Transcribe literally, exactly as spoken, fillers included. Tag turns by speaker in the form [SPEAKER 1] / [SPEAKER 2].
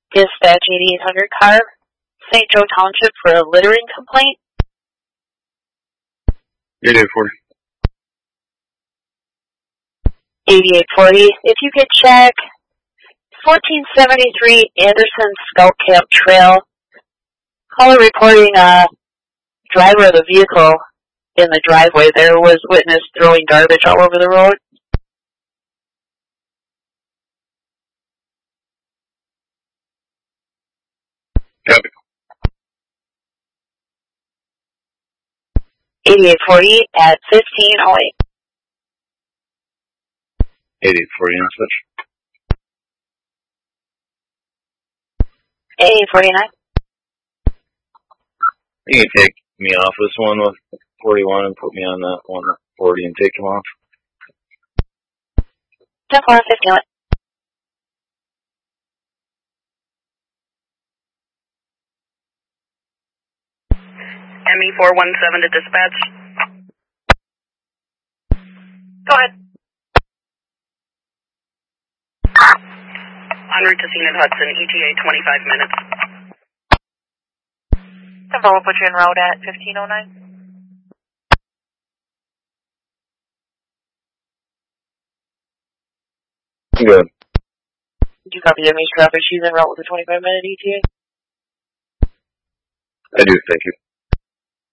[SPEAKER 1] Dispatch eighty-eight hundred car, Saint Joe Township for a littering complaint.
[SPEAKER 2] eighty-eight forty.
[SPEAKER 1] eighty-eight forty, if you could check fourteen seventy-three Anderson Scout Camp Trail. Caller reporting a driver of the vehicle in the driveway there was witnessed throwing garbage all over the road.
[SPEAKER 2] Copy.
[SPEAKER 1] eighty-eight forty at fifteen oh eight.
[SPEAKER 2] eighty-eight forty on switch.
[SPEAKER 1] eighty-eight forty-nine.
[SPEAKER 2] You can take me off this one with forty-one and put me on that one at forty and take him off.
[SPEAKER 1] ten four fifty-one.
[SPEAKER 3] M E four one seven to dispatch.
[SPEAKER 1] Go ahead.
[SPEAKER 3] En route to scene at Hudson, E T A twenty-five minutes.
[SPEAKER 1] ten four will put you en route at fifteen oh nine.
[SPEAKER 2] Good.
[SPEAKER 1] Did you copy the Denise traffic? She's en route with a twenty-five minute E T A.
[SPEAKER 2] I do, thank you.